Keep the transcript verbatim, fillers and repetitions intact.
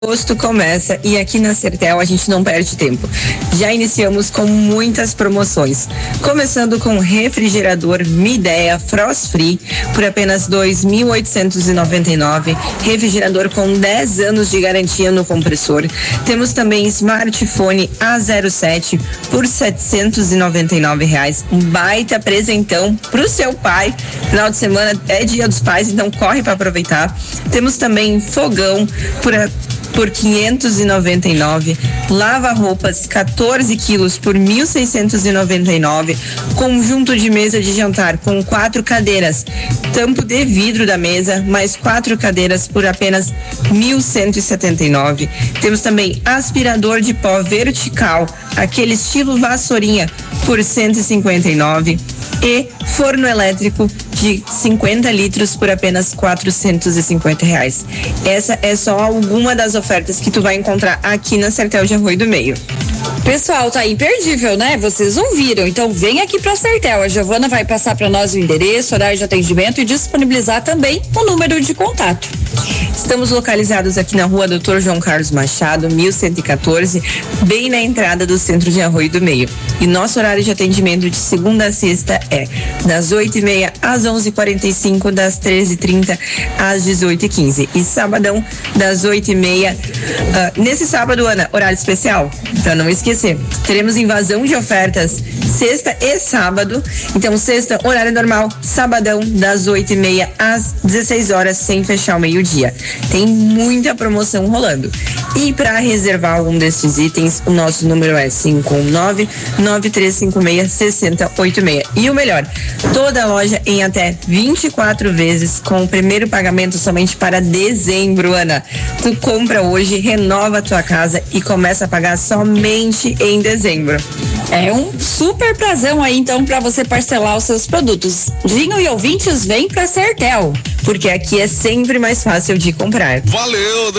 Agosto começa e aqui na Sertel a gente não perde tempo. Já iniciamos com muitas promoções. Começando com o refrigerador Midea Frost Free por apenas dois mil oitocentos e noventa e nove reais. Refrigerador com dez anos de garantia no compressor. Temos também smartphone A zero sete por setecentos e noventa e nove reais. Um baita presentão pro seu pai. Final de semana é Dia dos Pais, então corre para aproveitar. Temos também fogão por a por quinhentos e noventa e nove, lava-roupas quatorze quilos por mil seiscentos e noventa e nove, conjunto de mesa de jantar com quatro cadeiras, tampo de vidro da mesa, mais quatro cadeiras por apenas mil cento e setenta e nove. Temos também aspirador de pó vertical, aquele estilo vassourinha, por cento e cinquenta e nove. E forno elétrico de cinquenta litros por apenas quatrocentos e cinquenta reais. Essa é só alguma das ofertas que tu vai encontrar aqui na Sertel de Arroio do Meio. Pessoal, tá imperdível, né? Vocês ouviram, então vem aqui pra Sertel. A Giovana vai passar para nós o endereço, horário de atendimento e disponibilizar também o número de contato. Estamos localizados aqui na rua doutor João Carlos Machado, mil cento e quatorze, bem na entrada do centro de Arroio do Meio. E nosso horário de atendimento de segunda a sexta é das oito e meia às onze e quarenta e cinco, das treze e trinta às dezoito e quinze. E sabadão, das oito e meia. Uh, nesse sábado, Ana, horário especial, para não esquecer, teremos invasão de ofertas sexta e sábado. Então, sexta, horário normal, sabadão, das oito e meia às dezesseis horas, sem fechar o meio-dia. Tem muita promoção rolando. E para reservar algum desses itens, o nosso número é cinco um nove, nove três cinco seis, seis zero oito seis. E o melhor, toda a loja em até vinte e quatro vezes, com o primeiro pagamento somente para dezembro, Ana. Tu compra hoje, renova a tua casa e começa a pagar somente em dezembro. É um super prazão aí, então, para você parcelar os seus produtos. Vinho e ouvintes, vem pra Sertel, porque aqui é sempre mais fácil de comprar. Valeu!